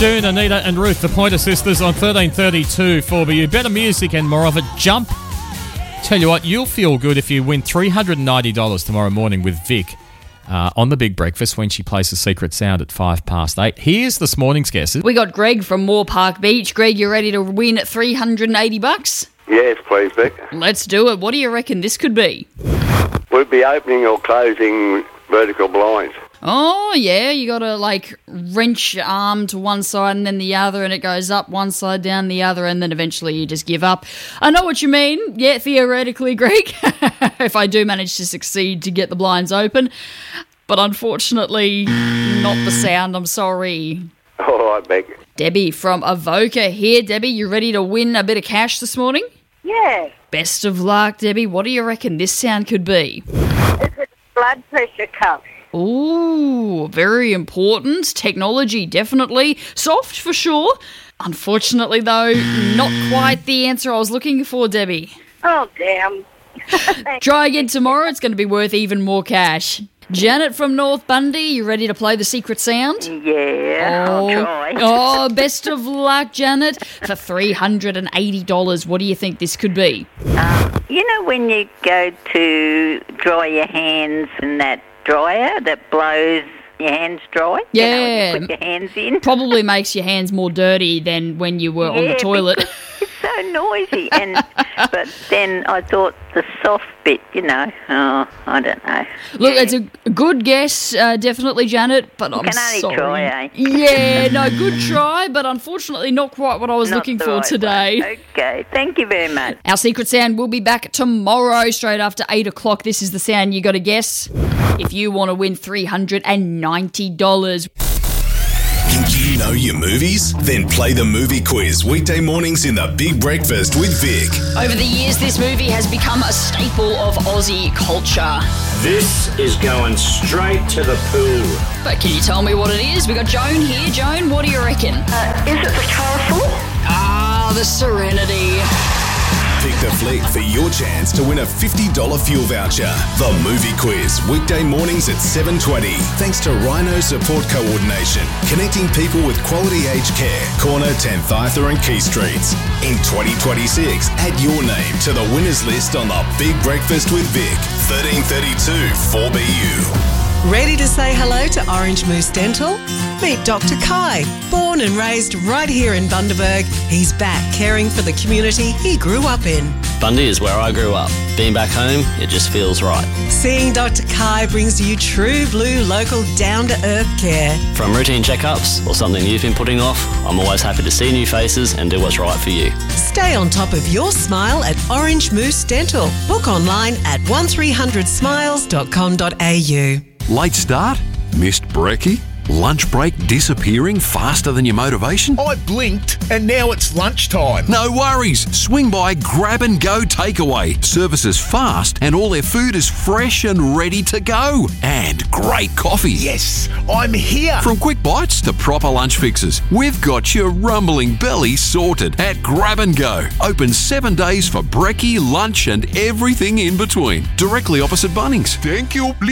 June, Anita and Ruth, the Pointer Sisters on 1332 4BU. Better music and more of it. Jump. Tell you what, you'll feel good if you win $390 tomorrow morning with Vic on The Big Breakfast when she plays the Secret Sound at 8:05. Here's this morning's guesses. We got Greg from Moore Park Beach. Greg, you ready to win $380? Yes, please, Vic. Let's do it. What do you reckon this could be? We'd be opening or closing vertical blinds. Oh, yeah, you got to, wrench your arm to one side and then the other, and it goes up one side, down the other, and then eventually you just give up. I know what you mean. Yeah, theoretically, Greg, if I do manage to succeed to get the blinds open. But unfortunately, not the sound, I'm sorry. All right, Vic. Debbie from Avoca here. Debbie, you ready to win a bit of cash this morning? Yeah. Best of luck, Debbie. What do you reckon this sound could be? It's a blood pressure cuff. Ooh, very important. Technology, definitely. Soft, for sure. Unfortunately, though, not quite the answer I was looking for, Debbie. Oh, damn. Try again tomorrow. It's going to be worth even more cash. Janet from North Bundy, you ready to play the Secret Sound? Yeah, I'll try. Oh, best of luck, Janet. For $380, what do you think this could be? You know when you go to dry your hands in that dryer that blows your hands dry? Yeah. You know, when you put your hands in? Probably makes your hands more dirty than when you were on the toilet. It's so noisy. But then I thought the soft bit, I don't know. Look, it's a good guess, definitely, Janet, but I'm sorry. Can only try, eh? Yeah, no, good try, but unfortunately not quite what I was looking for today. One. Okay, thank you very much. Our Secret Sound will be back tomorrow, straight after 8 o'clock. This is the sound you got to guess if you want to win $390. Do you know your movies? Then play the movie quiz weekday mornings in The Big Breakfast with Vic. Over the years, this movie has become a staple of Aussie culture. This is going straight to the pool. But can you tell me what it is? We got Joan here. Joan, what do you reckon? Is it the castle? The Serenity. Pick the flick for your chance to win a $50 fuel voucher. The Movie Quiz, weekday mornings at 7:20. Thanks to Rhino Support Coordination, connecting people with quality aged care. Corner, 10th Arthur and Key Streets. In 2026, add your name to the winners list on The Big Breakfast with Vic. 1332 4BU. Ready to say hello to Orange Moose Dental? Meet Dr. Kai. Born and raised right here in Bundaberg, he's back caring for the community he grew up in. Bundy is where I grew up. Being back home, it just feels right. Seeing Dr. Kai brings you true blue local down-to-earth care. From routine checkups or something you've been putting off, I'm always happy to see new faces and do what's right for you. Stay on top of your smile at Orange Moose Dental. Book online at 1300smiles.com.au. Late start? Missed brekkie? Lunch break disappearing faster than your motivation? I blinked and now it's lunchtime. No worries. Swing by Grab and Go Takeaway. Service is fast and all their food is fresh and ready to go. And great coffee. Yes, I'm here. From quick bites to proper lunch fixes, we've got your rumbling belly sorted at Grab and Go. Open 7 days for brekkie, lunch and everything in between. Directly opposite Bunnings. Thank you.